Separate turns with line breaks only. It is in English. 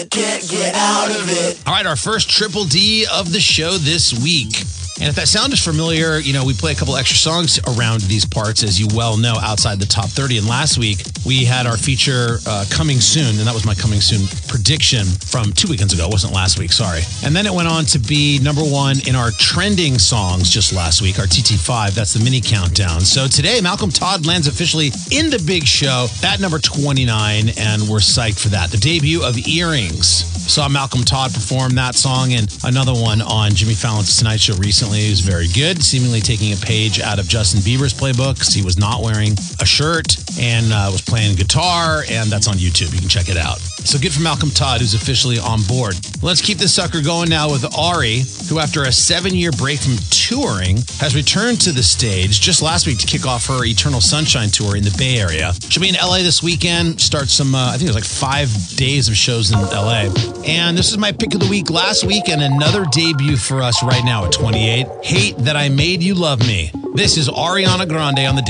Can't get out of it.
All right, our first Triple D of the show this week. And if that sound is familiar, you know, we play a couple extra songs around these parts, as you well know, outside the top 30. And last week, we had our feature Coming Soon, and that was my Coming Soon prediction from 2 weekends ago. It wasn't last week, sorry. And then it went on to be number one in our trending songs just last week, our TT5. That's the mini countdown. So today, Malcolm Todd lands officially in the big show at number 29, and we're psyched for that. The debut of Earrings. Saw Malcolm Todd perform that song and another one on Jimmy Fallon's Tonight Show recently. It was very good, seemingly taking a page out of Justin Bieber's playbook because he was not wearing a shirt and was playing guitar, and that's on YouTube. You can check it out. So good for Malcolm Todd, who's officially on board. Let's keep this sucker going now with Ari, who after a 7-year break from touring has returned to the stage just last week to kick off her Eternal Sunshine tour in the Bay Area. She'll be in LA this weekend, start some, I think it was like 5 days of shows in LA. And this is my pick of the week last week, and another debut for us right now at 28. Hate That I Made You Love Me. This is Ariana Grande on the